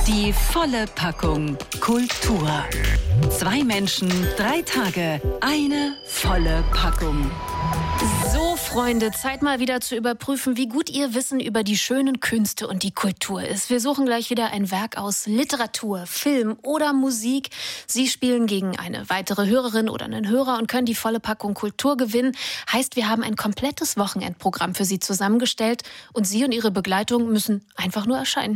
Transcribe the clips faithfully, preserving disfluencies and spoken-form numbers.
Die volle Packung Kultur. Zwei Menschen, drei Tage, eine volle Packung. So, Freunde, Zeit mal wieder zu überprüfen, wie gut ihr Wissen über die schönen Künste und die Kultur ist. Wir suchen gleich wieder ein Werk aus Literatur, Film oder Musik. Sie spielen gegen eine weitere Hörerin oder einen Hörer und können die volle Packung Kultur gewinnen. Heißt, wir haben ein komplettes Wochenendprogramm für Sie zusammengestellt und Sie und Ihre Begleitung müssen einfach nur erscheinen.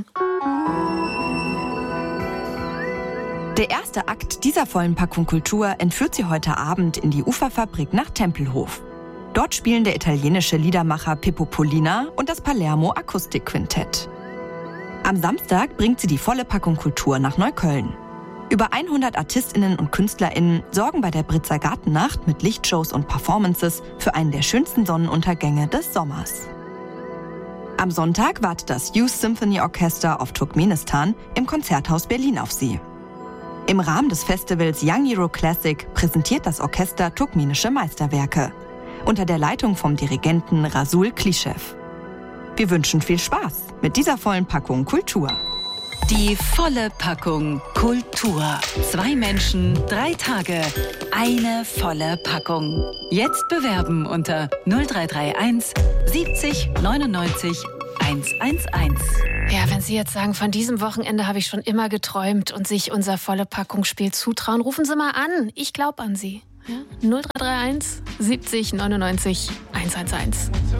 Der erste Akt dieser vollen Packung Kultur entführt Sie heute Abend in die Uferfabrik nach Tempelhof. Dort spielen der italienische Liedermacher Pippo Pollina und das Palermo Akustikquintett. Am Samstag bringt sie die volle Packung Kultur nach Neukölln. Über hundert ArtistInnen und KünstlerInnen sorgen bei der Britzer Gartennacht mit Lichtshows und Performances für einen der schönsten Sonnenuntergänge des Sommers. Am Sonntag wartet das Youth Symphony Orchestra of Turkmenistan im Konzerthaus Berlin auf Sie. Im Rahmen des Festivals Young Euro Classic präsentiert das Orchester turkmenische Meisterwerke. Unter der Leitung vom Dirigenten Rasul Klischev. Wir wünschen viel Spaß mit dieser vollen Packung Kultur. Die volle Packung Kultur. Zwei Menschen, drei Tage, eine volle Packung. Jetzt bewerben unter null drei drei eins siebzig neunundneunzig hundertzehn. Ja, wenn Sie jetzt sagen, von diesem Wochenende habe ich schon immer geträumt und sich unser volle Packungsspiel zutrauen, rufen Sie mal an. Ich glaube an Sie. Ja? null drei drei eins siebzig neunundneunzig hundertzehn.